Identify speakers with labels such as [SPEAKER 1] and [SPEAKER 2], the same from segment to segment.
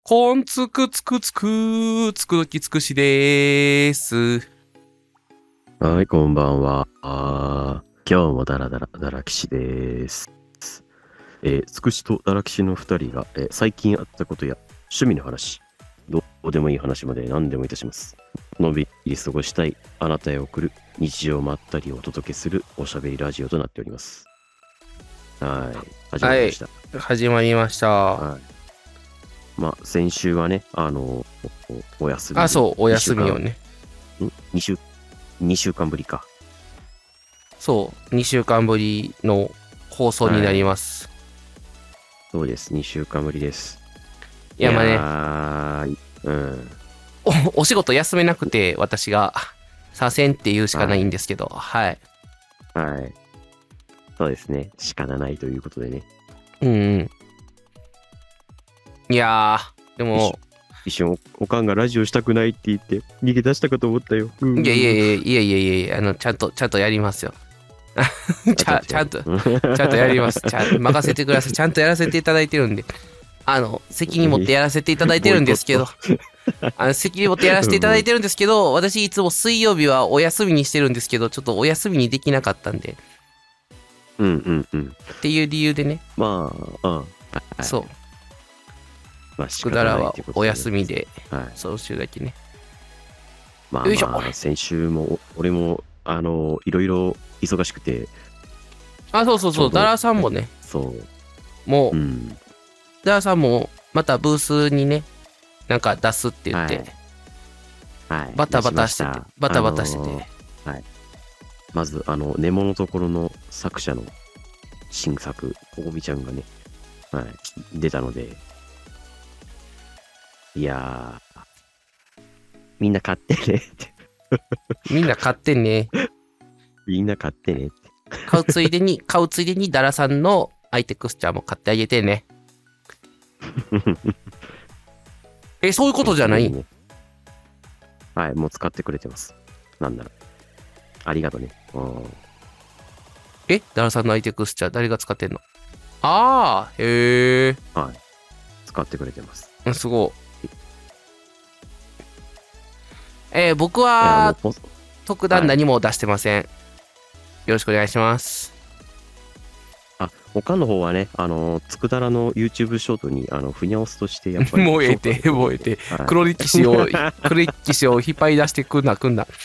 [SPEAKER 1] こんつくつくつく、つくどきつくしでーす。
[SPEAKER 2] はい、こんばんは。今日もダラダラダラ騎士です。つくしとダラ騎士の2人が、最近あったことや趣味の話、どうでもいい話まで何でもいたします。のんびり過ごしたいあなたへ送る日常まったりをお届けするおしゃべりラジオとなっております。はい、始まりました。
[SPEAKER 1] 始まりました。
[SPEAKER 2] はい。まあ、先週はね、お休み。
[SPEAKER 1] あ、そう、お休みをね。
[SPEAKER 2] 2週間ぶりか。
[SPEAKER 1] そう、2週間ぶりの放送になります。
[SPEAKER 2] そうです、2週間ぶりです。
[SPEAKER 1] いや、まあね、お仕事休めなくて、私が左遷って言うしかないんですけど、はい。
[SPEAKER 2] はい。そうですね、仕方ないということでね。
[SPEAKER 1] うん。いやー、でも、
[SPEAKER 2] 一瞬おかんがラジオしたくないって言って逃げ出したかと思ったよ。
[SPEAKER 1] いやいやいや、ちゃんとやりますよ。ちゃんとやります。任せてください。ちゃんとやらせていただいてるんで。責任持ってやらせていただいてるんですけど、責任持ってやらせていただいてるんですけど、私いつも水曜日はお休みにしてるんですけど、ちょっとお休みにできなかったんで。っていう理由でね。
[SPEAKER 2] まあ、
[SPEAKER 1] そう。
[SPEAKER 2] まあ、
[SPEAKER 1] くだらはお休みで、その週だけね。
[SPEAKER 2] まあ、先週も、俺も、いろいろ忙しくて。
[SPEAKER 1] あ、そう、ダラさんもね。
[SPEAKER 2] そう。
[SPEAKER 1] もう、ダラさんも、またブースにね、なんか出すって言って、バタバタしてて、
[SPEAKER 2] はい。まず、根物のところの作者の新作、ここみちゃんがね、出たので、いやー、みんな買ってねって。
[SPEAKER 1] みんな買ってね。
[SPEAKER 2] みんな買ってねって。
[SPEAKER 1] 買うついでにダラさんのアイテクスチャーも買ってあげてね。そういうことじゃない、
[SPEAKER 2] はい、もう使ってくれてます。なんだろう。ありがとね。
[SPEAKER 1] ダラさんのアイテクスチャー誰が使ってんの？ああ、へえ。
[SPEAKER 2] はい。使ってくれてます。
[SPEAKER 1] すごい。僕は特段何も出してません。よろしくお願いします。
[SPEAKER 2] 他の方はね、つくだらの YouTube ショートに、ふにゃおすとして、やっぱり。
[SPEAKER 1] もうええて。黒歴史を引っ張り出してくんな。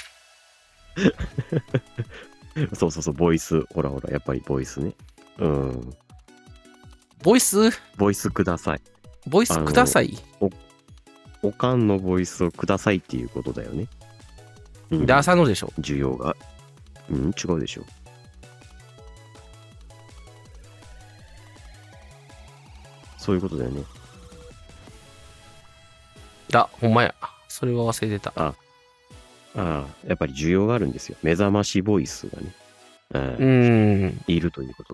[SPEAKER 2] そう、ボイス。ほら、やっぱりボイスね。
[SPEAKER 1] ボイス
[SPEAKER 2] ください。
[SPEAKER 1] ボイスください。
[SPEAKER 2] おかんのボイスをくださいっていうことだよね。
[SPEAKER 1] ダーさんのでしょ。
[SPEAKER 2] 需要が。違うでしょ。そういうことだよね。
[SPEAKER 1] ほんまや。それは忘れてた。
[SPEAKER 2] やっぱり需要があるんですよ。目覚ましボイスがね。いるということ。